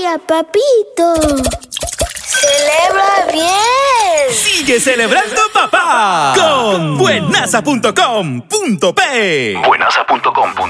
Vaya, papito. ¡Celebra bien! ¡Sigue celebrando papá! Con buenaza.com.p. Buenaza.com.p